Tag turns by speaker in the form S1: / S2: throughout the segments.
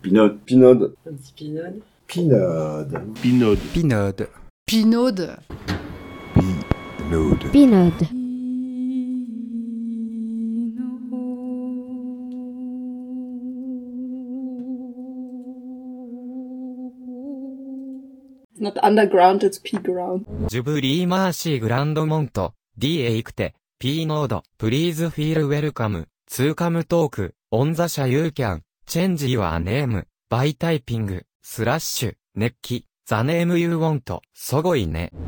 S1: Pinode.
S2: Pinode.
S3: Un petit pinode.
S2: Pinode.
S1: Pinode.
S4: Pinode.
S5: Pinode.
S4: Pinode.
S6: Pinode.
S3: It's not underground, it's P-ground.
S7: ジュブリーマーシーグランドモント、D へ行くて、P ノード、プリーズフィールウェルカム、ツーカムトーク、オンザ社ユーキャン、チェンジユアネーム、バイタイピング、スラッシュ、熱気、ザネームユーウォント、そごいね。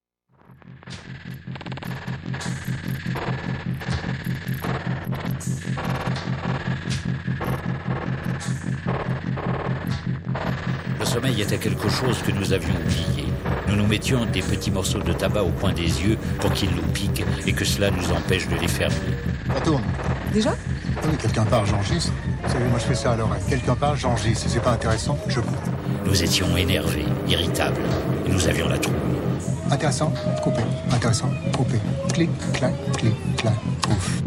S8: Le sommeil était quelque chose que nous avions oublié. Nous nous mettions des petits morceaux de tabac au coin des yeux pour qu'ils nous piquent et que cela nous empêche de les fermer.
S9: Ça tourne.
S5: Déjà?
S9: Oui, quelqu'un parle, j'enregistre. Vous savez, moi je fais ça à l'oreille. Quelqu'un parle, j'enregistre. Si c'est pas intéressant, je coupe.
S8: Nous étions énervés, irritables, et nous avions la trouille.
S9: Intéressant, coupé. Intéressant, coupé. Clic, clac, pouf.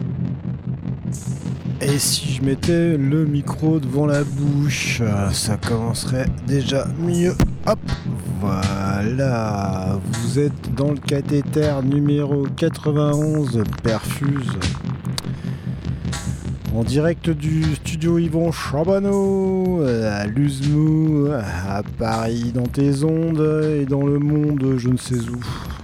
S10: Et si je mettais le micro devant la bouche, ça commencerait déjà mieux. Hop, voilà. Vous êtes dans le cathéter numéro 91 Perfuse. En direct du studio Yvon Charbonneau, à Luzmou, à Paris, dans tes ondes et dans le monde, je ne sais où.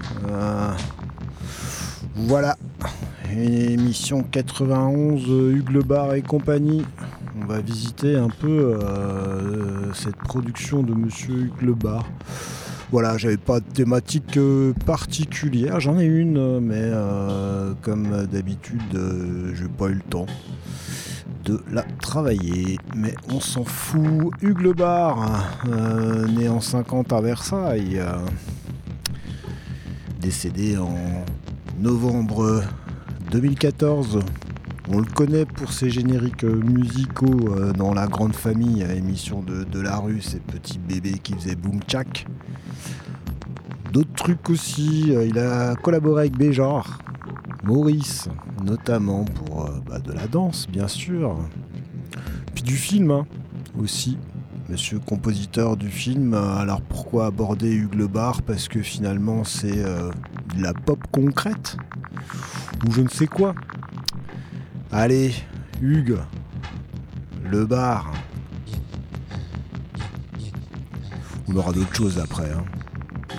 S10: Voilà. Émission 91, Hugues Le Bar et compagnie. On va visiter un peu cette production de Monsieur Hugues Le Bar. Voilà, j'avais pas de thématique particulière, j'en ai une, mais comme d'habitude, j'ai pas eu le temps de la travailler. Mais on s'en fout. Hugues Le Bar, né en 50 à Versailles, décédé en novembre 2014. On le connaît pour ses génériques musicaux dans La Grande Famille, à l'émission de la rue, ces petits bébés qui faisaient boom tchak. D'autres trucs aussi, il a collaboré avec Béjar, Maurice, notamment pour de la danse, bien sûr. Puis du film aussi, monsieur compositeur du film. Alors pourquoi aborder Hugues Le Bar? Parce que finalement c'est de la pop concrète, ou je ne sais quoi. Allez, Hugues Le Bar. On aura d'autres choses après, hein.